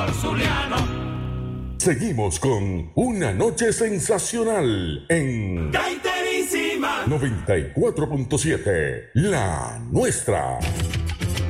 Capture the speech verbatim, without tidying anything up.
Zuliano. Seguimos con Una Noche Sensacional en Gaiterísima noventa y cuatro punto siete, la nuestra.